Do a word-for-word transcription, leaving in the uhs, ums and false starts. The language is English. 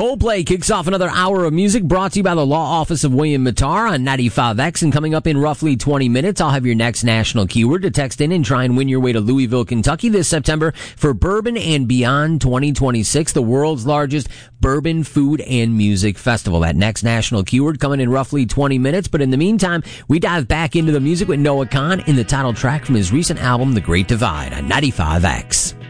Coldplay kicks off another hour of music brought to you by the Law Office of William Mattar on ninety-five X. And coming up in roughly twenty minutes, I'll have your next national keyword to text in and try and win your way to Louisville, Kentucky this September for Bourbon and Beyond twenty twenty-six, the world's largest bourbon, food, and music festival. That next national keyword coming in roughly twenty minutes. But in the meantime, we dive back into the music with Noah Kahan in the title track from his recent album, The Great Divide, on ninety-five X.